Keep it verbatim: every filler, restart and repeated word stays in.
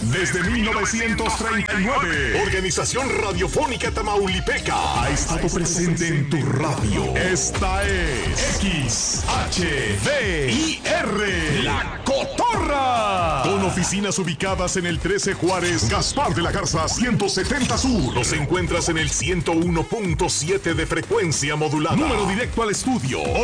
Desde mil novecientos treinta y nueve, Organización Radiofónica Tamaulipeca ha estado presente en tu radio. Esta es X H D I R, La Cotorra. Con oficinas ubicadas en el trece Juárez, Gaspar de la Garza ciento setenta Sur. Nos encuentras en el ciento uno punto siete de frecuencia modulada. Número directo al estudio